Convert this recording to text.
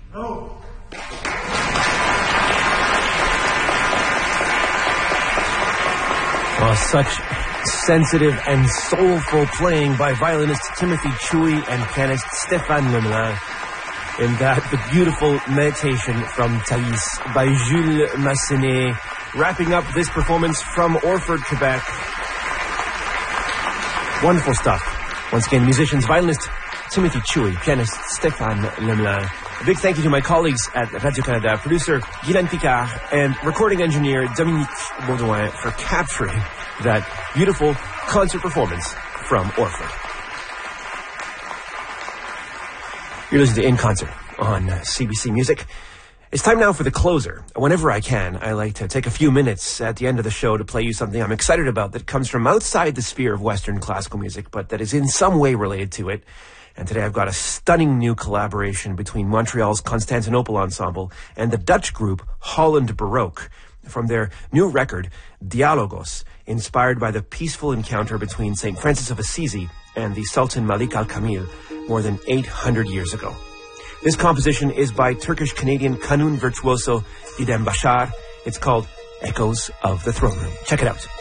Oh. Oh, such sensitive and soulful playing by violinist Timothy Chui and pianist Stéphane Lemelin. In that, the beautiful meditation from Thais by Jules Massenet. Wrapping up this performance from Orford, Quebec. Wonderful stuff. Once again, musicians, violinist Timothy Chui, pianist Stéphane Lemelin. A big thank you to my colleagues at Radio-Canada, producer Guylaine Picard, and recording engineer Dominique Baudouin for capturing that beautiful concert performance from Orford. You're listening to In Concert on CBC Music. It's time now for the closer. Whenever I can, I like to take a few minutes at the end of the show to play you something I'm excited about that comes from outside the sphere of Western classical music, but that is in some way related to it. And today I've got a stunning new collaboration between Montreal's Constantinople Ensemble and the Dutch group Holland Baroque from their new record, Dialogos, inspired by the peaceful encounter between St. Francis of Assisi and the Sultan Malik al-Kamil more than 800 years ago. This composition is by Turkish-Canadian Kanun virtuoso Didem Bashar. It's called Echoes of the Throne Room. Check it out.